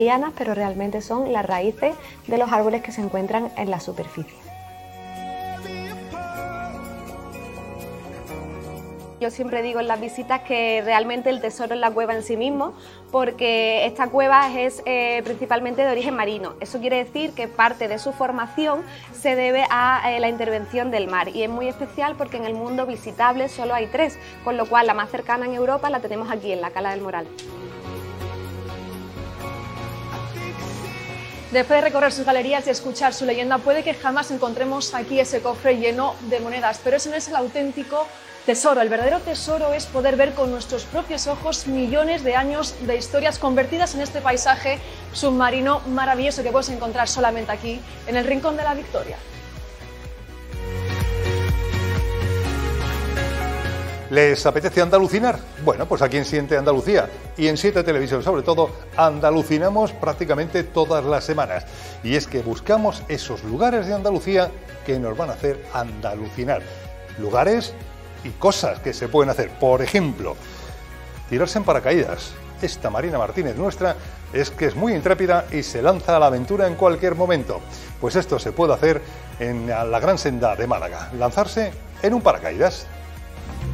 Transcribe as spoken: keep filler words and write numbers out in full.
lianas, pero realmente son las raíces de los árboles que se encuentran en la superficie. Yo siempre digo en las visitas que realmente el tesoro es la cueva en sí mismo, porque esta cueva es eh, principalmente de origen marino. Eso quiere decir que parte de su formación se debe a eh, la intervención del mar, y es muy especial porque en el mundo visitable solo hay tres, con lo cual la más cercana en Europa la tenemos aquí en la Cala del Moral. Después de recorrer sus galerías y escuchar su leyenda, puede que jamás encontremos aquí ese cofre lleno de monedas, pero ese no es el auténtico tesoro. El verdadero tesoro es poder ver con nuestros propios ojos millones de años de historias convertidas en este paisaje submarino maravilloso que puedes encontrar solamente aquí, en el Rincón de la Victoria. ¿Les apetece andalucinar? Bueno, pues aquí en Siente Andalucía y en Siete Televisión sobre todo, andalucinamos prácticamente todas las semanas. Y es que buscamos esos lugares de Andalucía que nos van a hacer andalucinar. Lugares y cosas que se pueden hacer. Por ejemplo, tirarse en paracaídas. Esta Marina Martínez nuestra es que es muy intrépida y se lanza a la aventura en cualquier momento. Pues esto se puede hacer en la Gran Senda de Málaga. Lanzarse en un paracaídas.